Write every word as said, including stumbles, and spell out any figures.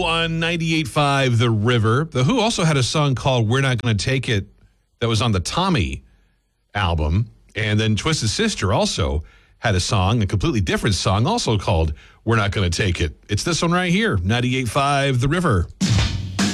Who on ninety-eight point five The River. The Who also had a song called We're Not Gonna Take It that was on the Tommy album. And then Twisted Sister also had a song, a completely different song, also called We're Not Gonna Take It. It's this one right here, ninety-eight point five The River.